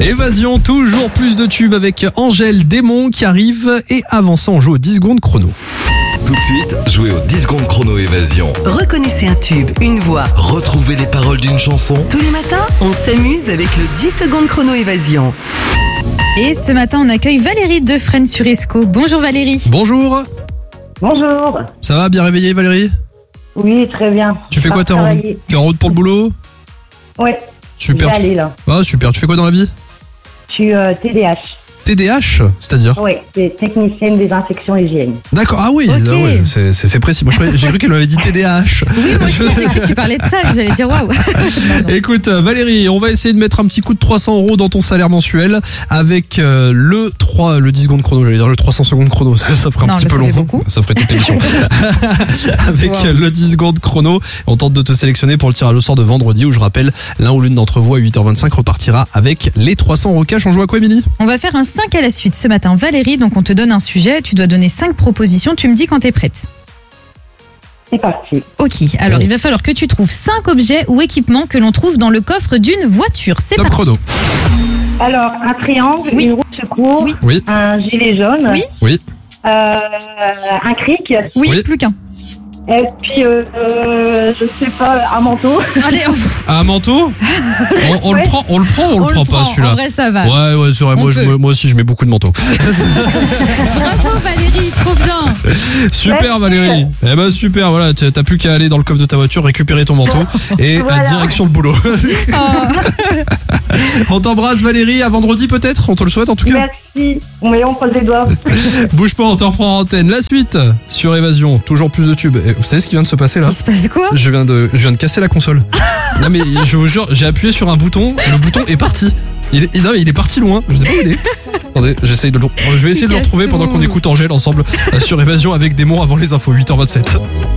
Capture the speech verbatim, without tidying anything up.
Évasion, toujours plus de tubes avec Angèle Démon qui arrive. Et avant ça, on joue aux dix secondes chrono. Tout de suite, jouez aux dix secondes chrono Évasion. Reconnaissez un tube, une voix. Retrouvez les paroles d'une chanson. Tous les matins, on s'amuse avec le dix secondes chrono Évasion. Et ce matin, on accueille Valérie de Fresnes-sur-Escaut. Bonjour Valérie. Bonjour. Bonjour. Ça va, bien réveillé Valérie? Oui, très bien. Tu fais quoi? T'es en, t'es en route pour le boulot? Ouais. Super. Je vais aller, là. Ah, super. Tu fais quoi dans la vie? Je suis euh, T D H. T D H, c'est-à-dire? Oui, c'est technicienne des infections et hygiène. D'accord, ah oui, Ok. ah ouais, c'est, c'est, c'est précis. Moi, je croyais- j'ai cru qu'elle m'avait dit T D A H. Oui, moi aussi, j'ai cru que tu parlais de ça. J'allais dire waouh. Écoute, euh, Valérie, on va essayer de mettre un petit coup de trois cents euros dans ton salaire mensuel avec euh, le trois, le dix secondes chrono, j'allais dire le trois cents secondes chrono. Ça, ça ferait un Non, petit là, peu ça long. fait beaucoup. Ça ferait toute l'émission. Avec Wow. euh, le dix secondes chrono, on tente de te sélectionner pour le tirage au sort de vendredi où je rappelle, l'un ou l'une d'entre vous à huit heures vingt-cinq repartira avec les trois cents euros cash. On joue à quoi, Émilie? On va faire un cinq à la suite ce matin. Valérie, donc on te donne un sujet. Tu dois donner cinq propositions. Tu me dis quand t'es prête. C'est parti. Ok, alors Bon. il va falloir que tu trouves cinq objets ou équipements que l'on trouve dans le coffre d'une voiture. C'est Top parti. chrono. Alors, un triangle, Oui. une roue de secours, Oui. Oui, un gilet jaune, Oui. oui. euh, un cric, Oui, Oui. plus qu'un. et puis, euh, euh, je sais pas, un manteau. Allez, on, Un manteau? On, on le Ouais. prend, on le prend, ou on, on le prend pas En celui-là. vrai, ça va. Ouais, ouais, c'est vrai. On Moi, je, peut. moi aussi, je mets beaucoup de manteaux. Bravo Valérie, trop bien. Super Valérie. Eh ben super, voilà, t'as t'as plus qu'à aller dans le coffre de ta voiture, récupérer ton manteau et Voilà. à direction le boulot. Oh. On t'embrasse Valérie, à vendredi peut-être, on te le souhaite en tout cas. Merci. Oui, on croise les doigts. Bouge pas, on te reprend en antenne. La suite sur Évasion, toujours plus de tubes. Et vous savez ce qui vient de se passer là? Il se passe quoi? Je viens de, je viens de casser la console. Non mais je vous jure, j'ai appuyé sur un bouton, le bouton est parti. Il est, non, mais il est parti loin, je sais pas où il est. Attendez, j'essaye de le, je vais essayer de le casse retrouver pendant tout. qu'on écoute Angèle ensemble euh, sur Évasion avec des mots avant les infos, huit heures vingt-sept.